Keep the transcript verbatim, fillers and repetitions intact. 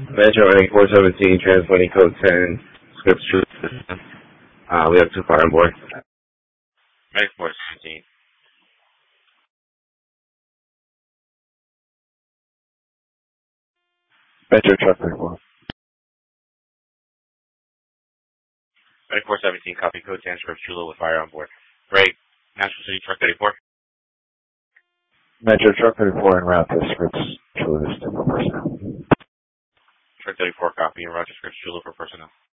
Metro A four seventeen, transmitting code ten, scripts true system. Uh, we have two fire on board. Medic four seventeen. Metro truck thirty-four. Medic four seventeen, copy code ten, scripts Chulo with fire on board. Break, National City truck thirty-four. Metro truck thirty-four en route to scripts Chulo for personnel. Truck thirty-four, copy, and roger scripts Chulo for personnel.